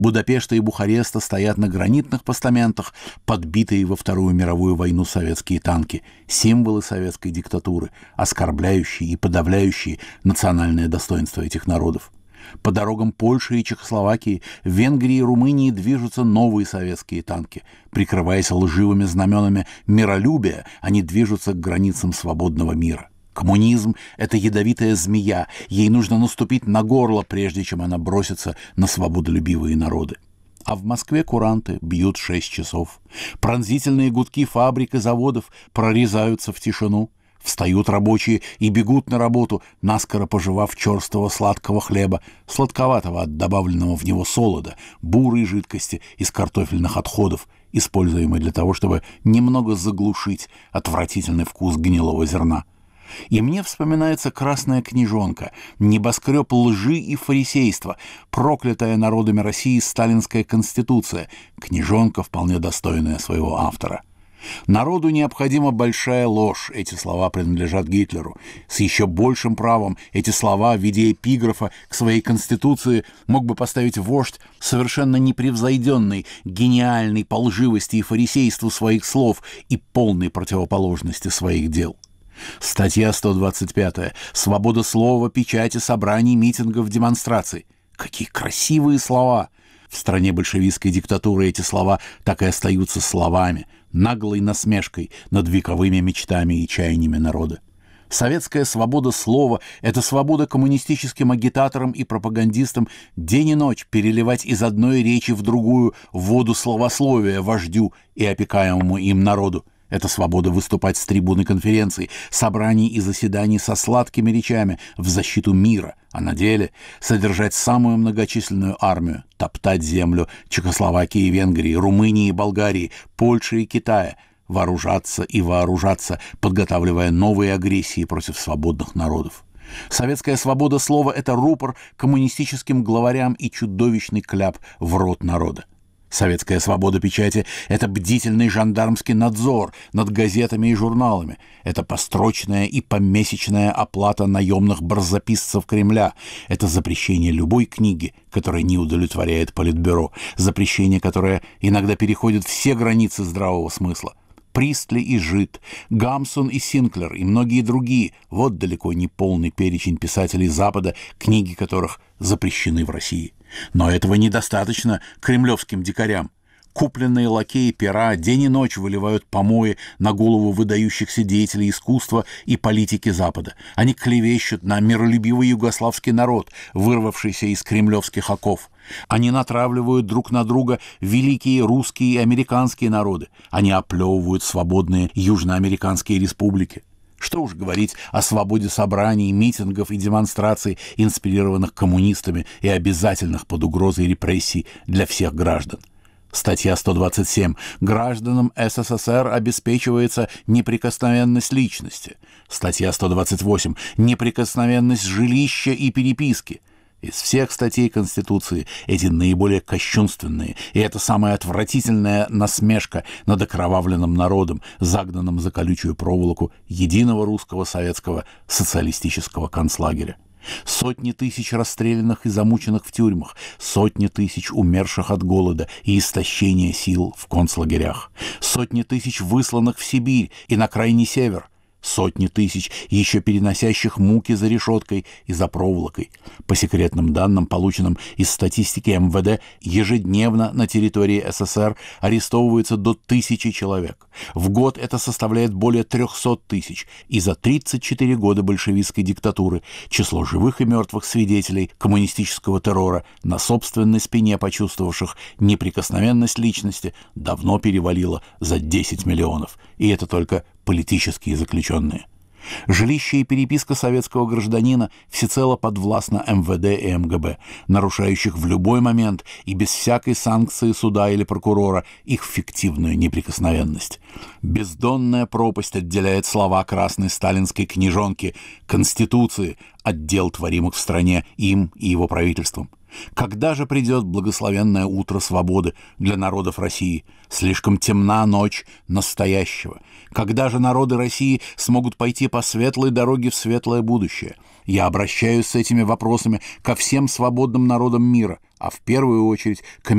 Будапешта и Бухареста стоят на гранитных постаментах, подбитые во Вторую мировую войну советские танки, символы советской диктатуры, оскорбляющие и подавляющие национальное достоинство этих народов. По дорогам Польши и Чехословакии, Венгрии и Румынии движутся новые советские танки. Прикрываясь лживыми знаменами миролюбия, они движутся к границам свободного мира. Коммунизм — это ядовитая змея, ей нужно наступить на горло, прежде чем она бросится на свободолюбивые народы. А в Москве куранты бьют 6 часов. Пронзительные гудки фабрик и заводов прорезаются в тишину. Встают рабочие и бегут на работу, наскоро пожевав черствого сладкого хлеба, сладковатого от добавленного в него солода, бурой жидкости из картофельных отходов, используемой для того, чтобы немного заглушить отвратительный вкус гнилого зерна. И мне вспоминается красная книжонка, небоскреб лжи и фарисейства, проклятая народами России сталинская конституция, книжонка, вполне достойная своего автора. Народу необходима большая ложь. Эти слова принадлежат Гитлеру. С еще большим правом эти слова в виде эпиграфа к своей конституции мог бы поставить вождь, совершенно непревзойденный, гениальный по лживости и фарисейству своих слов и полной противоположности своих дел. Статья 125. Свобода слова, печати, собраний, митингов, демонстраций. Какие красивые слова! В стране большевистской диктатуры эти слова так и остаются словами, наглой насмешкой над вековыми мечтами и чаяниями народа. Советская свобода слова — это свобода коммунистическим агитаторам и пропагандистам день и ночь переливать из одной речи в другую воду словословия вождю и опекаемому им народу. Это свобода выступать с трибуны конференций, собраний и заседаний со сладкими речами в защиту мира, а на деле содержать самую многочисленную армию, топтать землю Чехословакии и Венгрии, Румынии и Болгарии, Польши и Китая, вооружаться и вооружаться, подготавливая новые агрессии против свободных народов. Советская свобода слова — это рупор коммунистическим главарям и чудовищный кляп в рот народа. Советская свобода печати — это бдительный жандармский надзор над газетами и журналами. Это построчная и помесячная оплата наемных барзаписцев Кремля. Это запрещение любой книги, которая не удовлетворяет Политбюро. Запрещение, которое иногда переходит все границы здравого смысла. Пристли и Жид, Гамсун и Синклер и многие другие — вот далеко не полный перечень писателей Запада, книги которых запрещены в России. Но этого недостаточно кремлевским дикарям. Купленные лакеи пера день и ночь выливают помои на голову выдающихся деятелей искусства и политики Запада. Они клевещут на миролюбивый югославский народ, вырвавшийся из кремлевских оков. Они натравливают друг на друга великие русские и американские народы. Они оплевывают свободные южноамериканские республики. Что уж говорить о свободе собраний, митингов и демонстраций, инспирированных коммунистами и обязательных под угрозой репрессий для всех граждан. Статья 127. Гражданам СССР обеспечивается неприкосновенность личности. Статья 128. Неприкосновенность жилища и переписки. Из всех статей Конституции эти наиболее кощунственные, и это самая отвратительная насмешка над окровавленным народом, загнанным за колючую проволоку единого русского советского социалистического концлагеря. Сотни тысяч расстрелянных и замученных в тюрьмах, сотни тысяч умерших от голода и истощения сил в концлагерях, сотни тысяч высланных в Сибирь и на крайний север, сотни тысяч, еще переносящих муки за решеткой и за проволокой. По секретным данным, полученным из статистики МВД, ежедневно на территории СССР арестовывается до 1000 человек. В год это составляет более 300 тысяч. И за 34 года большевистской диктатуры число живых и мертвых свидетелей коммунистического террора, на собственной спине почувствовавших неприкосновенность личности, давно перевалило за 10 миллионов. И это только политические заключенные. Жилище и переписка советского гражданина всецело подвластно МВД и МГБ, нарушающих в любой момент и без всякой санкции суда или прокурора их фиктивную неприкосновенность. Бездонная пропасть отделяет слова красной сталинской книжонки Конституции от дел, творимых в стране им и его правительством. Когда же придет благословенное утро свободы для народов России? Слишком темна ночь настоящего. Когда же народы России смогут пойти по светлой дороге в светлое будущее? Я обращаюсь с этими вопросами ко всем свободным народам мира, а в первую очередь к